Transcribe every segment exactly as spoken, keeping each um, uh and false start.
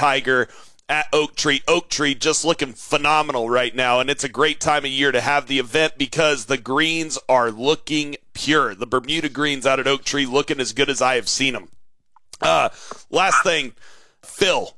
Tiger at Oak Tree. Oak Tree just looking phenomenal right now, and it's a great time of year to have the event because the greens are looking pure. The Bermuda greens out at Oak Tree looking as good as I have seen them. Uh, last thing, Phil.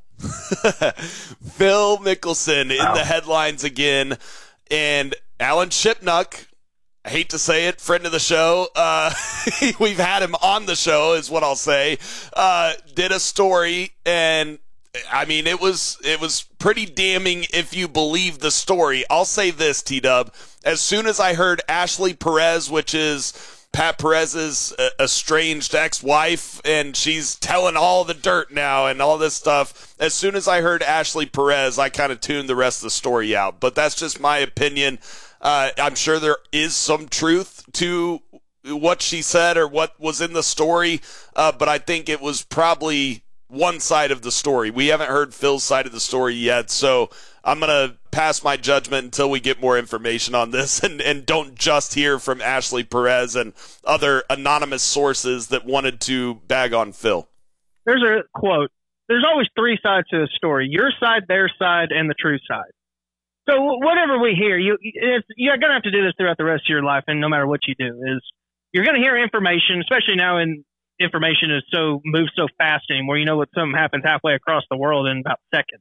Phil Mickelson in wow. the headlines again, and Alan Shipnuck, I hate to say it, friend of the show, uh, we've had him on the show is what I'll say, uh, did a story, and I mean, it was it was pretty damning if you believe the story. I'll say this, T-Dub. As soon as I heard Ashley Perez, which is Pat Perez's uh, estranged ex-wife, and she's telling all the dirt now and all this stuff, as soon as I heard Ashley Perez, I kind of tuned the rest of the story out. But that's just my opinion. Uh, I'm sure there is some truth to what she said or what was in the story, uh, but I think it was probably one side of the story. We haven't heard Phil's side of the story yet, so I'm going to pass my judgment until we get more information on this and, and don't just hear from Ashley Perez and other anonymous sources that wanted to bag on Phil. There's a quote. There's always three sides to a story, your side, their side, and the true side. So whatever we hear, you, it's, you're going to have to do this throughout the rest of your life, and no matter what you do, is you're going to hear information, especially now in information is so moves so fast anymore. You know what something happens halfway across the world in about seconds.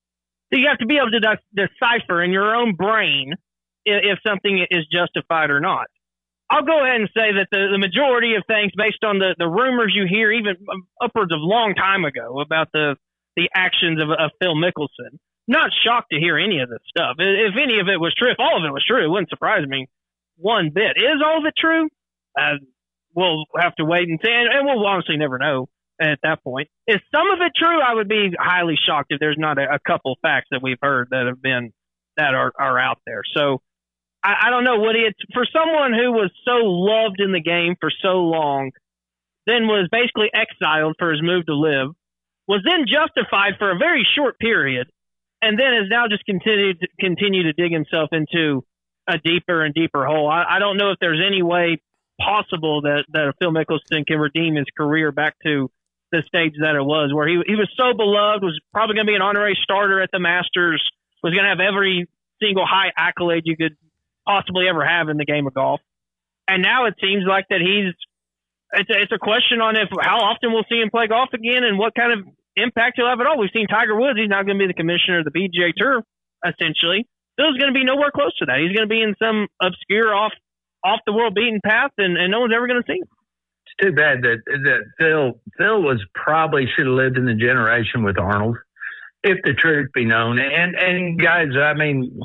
So you have to be able to de- decipher in your own brain if, if something is justified or not. I'll go ahead and say that the, the majority of things, based on the, the rumors you hear, even upwards of long time ago about the the actions of, of Phil Mickelson, not shocked to hear any of this stuff. If any of it was true, if all of it was true, it wouldn't surprise me one bit. Is all of it true? Uh, We'll have to wait and see, and we'll honestly never know at that point. Is some of it true? I would be highly shocked if there's not a, a couple facts that we've heard that have been that are, are out there. So I, I don't know what it's for someone who was so loved in the game for so long, then was basically exiled for his move to live, was then justified for a very short period, and then has now just continued to continue to dig himself into a deeper and deeper hole. I, I don't know if there's any way possible that, that Phil Mickelson can redeem his career back to the stage that it was, where he he was so beloved, was probably going to be an honorary starter at the Masters, was going to have every single high accolade you could possibly ever have in the game of golf. And now it seems like that he's it's a, it's a question on if how often we'll see him play golf again and what kind of impact he'll have at all. We've seen Tiger Woods. He's not going to be the commissioner of the P G A Tour, essentially. Phil's going to be nowhere close to that. He's going to be in some obscure off off the world beaten path, and, and no one's ever going to see him. It's too bad that that Phil Phil was probably should have lived in the generation with Arnold, if the truth be known. And and guys, I mean,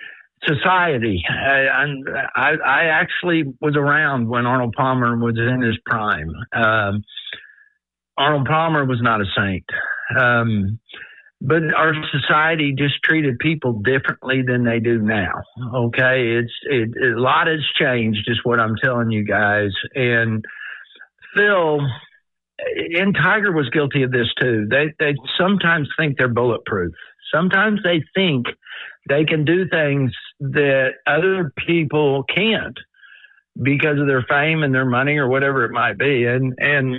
society. I I, I actually was around when Arnold Palmer was in his prime. Um, Arnold Palmer was not a saint. Um, But our society just treated people differently than they do now. Okay, it's it, it, a lot has changed, is what I'm telling you guys. And Phil and Tiger was guilty of this too. They they sometimes think they're bulletproof. Sometimes they think they can do things that other people can't because of their fame and their money or whatever it might be. And and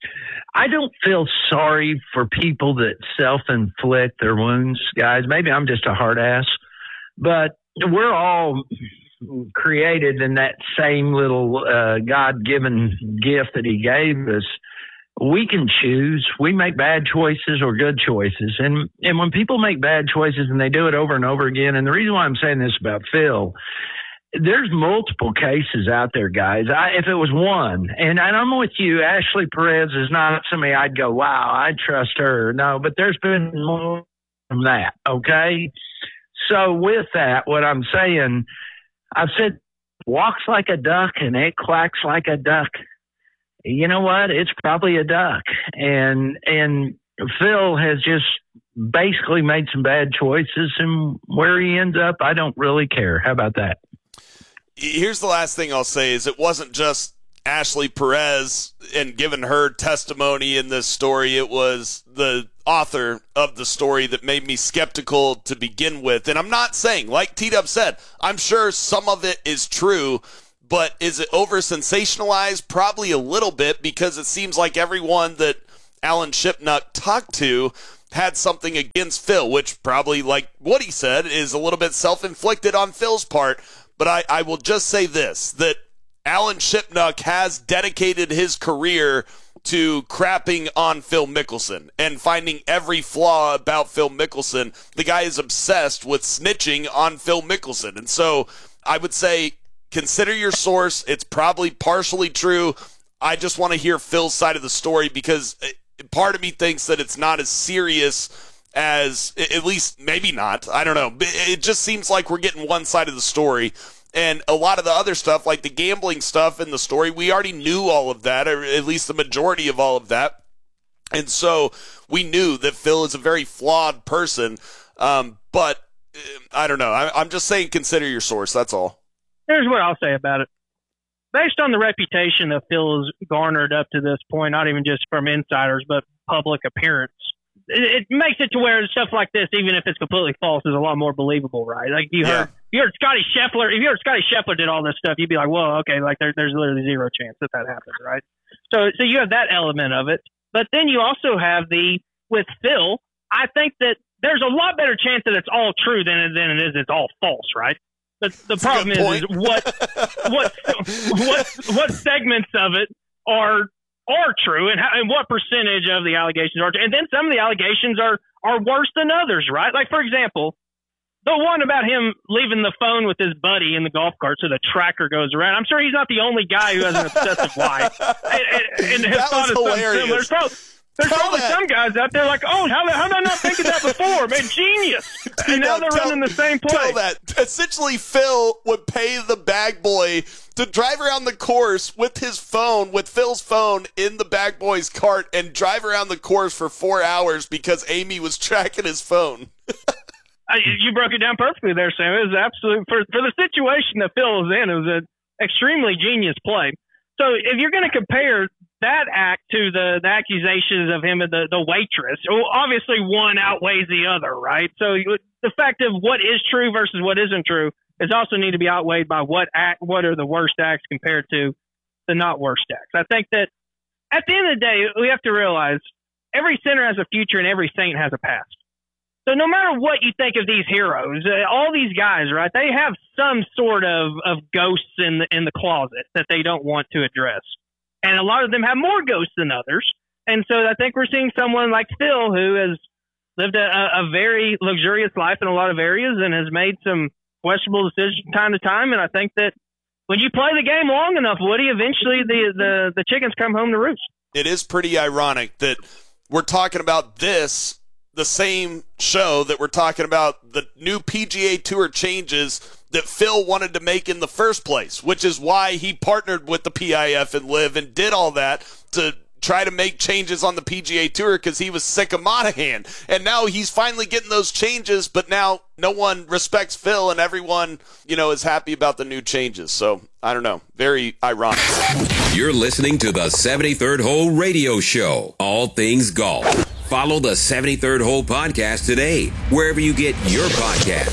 I don't feel sorry for people that self-inflict their wounds, guys. Maybe I'm just a hard ass, but we're all created in that same little uh, God-given gift that he gave us. We can choose. We make bad choices or good choices. And and when people make bad choices and they do it over and over again, and the reason why I'm saying this about Phil, there's multiple cases out there, guys. I, if it was one, and, and I'm with you, Ashley Perez is not somebody I'd go, wow, I trust her. No, but there's been more than that, okay? So with that, what I'm saying, I've said walks like a duck and it quacks like a duck. You know what? It's probably a duck. And and Phil has just basically made some bad choices, and where he ends up, I don't really care. How about that? Here's the last thing I'll say is it wasn't just Ashley Perez and giving her testimony in this story. It was the author of the story that made me skeptical to begin with. And I'm not saying, like T-Dub said, I'm sure some of it is true, but is it over-sensationalized? Probably a little bit, because it seems like everyone that Alan Shipnuck talked to had something against Phil, which probably, like what he said, is a little bit self-inflicted on Phil's part. But I, I will just say this, that Alan Shipnuck has dedicated his career to crapping on Phil Mickelson and finding every flaw about Phil Mickelson. The guy is obsessed with snitching on Phil Mickelson. And so I would say consider your source. It's probably partially true. I just want to hear Phil's side of the story because part of me thinks that it's not as serious as, at least maybe not. I don't know. It just seems like we're getting one side of the story. And a lot of the other stuff, like the gambling stuff in the story, we already knew all of that, or at least the majority of all of that. And so we knew that Phil is a very flawed person. Um, but uh, I don't know. I, I'm just saying consider your source. That's all. Here's what I'll say about it. Based on the reputation that Phil has garnered up to this point, not even just from insiders, but public appearance, it, it makes it to where stuff like this, even if it's completely false, is a lot more believable, right? Like you Yeah. heard, you heard Scotty Scheffler. If you heard Scotty Scheffler did all this stuff, you'd be like, "Well, okay, like there, there's literally zero chance that that happened, right?" So, so you have that element of it, but then you also have the with Phil. I think that there's a lot better chance that it's all true than than it is it's all false, right? But the That's a problem good is, point. is what what what what segments of it are are true, and how, and what percentage of the allegations are true, and then some of the allegations are are worse than others, right? Like for example, the one about him leaving the phone with his buddy in the golf cart so the tracker goes around. I'm sure he's not the only guy who has an obsessive wife. And, and, and his That thought was is something hilarious. similar. There's probably, there's Tell probably that. some guys out there like, oh, how, how did I not think of that before? Man, genius. And now No, they're tell- running the same play. Tell that. Essentially, Phil would pay the bag boy to drive around the course with his phone, with Phil's phone in the bag boy's cart, and drive around the course for four hours because Amy was tracking his phone. I, you broke it down perfectly there, Sam. It was absolute for for the situation that Phil was in. It was an extremely genius play. So if you're going to compare that act to the, the accusations of him and the the waitress, well, obviously one outweighs the other, right? So you, the fact of what is true versus what isn't true is also need to be outweighed by what act what are the worst acts compared to the not worst acts. I think that at the end of the day, we have to realize every sinner has a future and every saint has a past. So no matter what you think of these heroes, uh, all these guys, right, they have some sort of, of ghosts in the, in the closet that they don't want to address. And a lot of them have more ghosts than others. And so I think we're seeing someone like Phil who has lived a, a very luxurious life in a lot of areas and has made some questionable decisions from time to time. And I think that when you play the game long enough, Woody, eventually the, the, the chickens come home to roost. It is pretty ironic that we're talking about this, the same show that we're talking about the new P G A Tour changes that Phil wanted to make in the first place, which is why he partnered with the P I F and Live and did all that to try to make changes on the P G A Tour because he was sick of Monahan. And now he's finally getting those changes, but now no one respects Phil and everyone, you know, is happy about the new changes. So, I don't know. Very ironic. You're listening to the seventy-third Hole Radio Show, all things golf. Follow the seventy-third Hole podcast today, wherever you get your podcast.